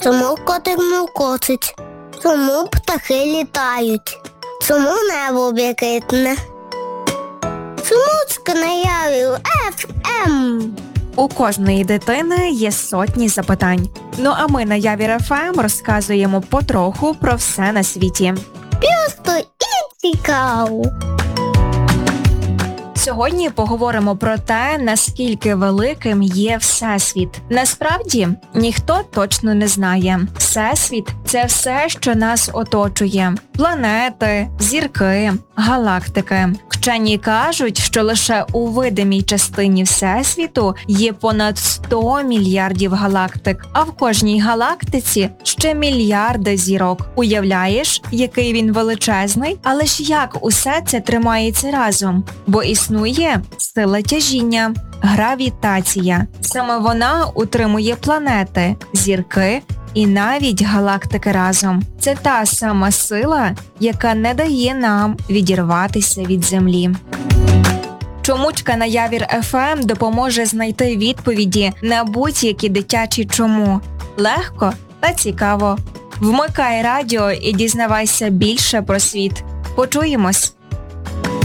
Чому котик мукосить? Чому птахи літають? Чому небо блакитне? Чому наявив FM? У кожної дитини є сотні запитань. Ну а ми на Явір ФМ розказуємо потроху про все на світі. Просто і цікаво. Сьогодні поговоримо про те, наскільки великим є Всесвіт. Насправді, ніхто точно не знає. Всесвіт – це все, що нас оточує. Планети, зірки, галактики. Вчені кажуть, що лише у видимій частині Всесвіту є понад 100 мільярдів галактик, а в кожній галактиці ще мільярди зірок. Уявляєш, який він величезний? Але ж як усе це тримається разом? Бо існує сила тяжіння, гравітація. Саме вона утримує планети, зірки і навіть галактики разом. Це та сама сила, яка не дає нам відірватися від Землі. Чомучка на Явір ФМ допоможе знайти відповіді на будь-які дитячі чому. Легко та цікаво. Вмикай радіо і дізнавайся більше про світ. Почуємось!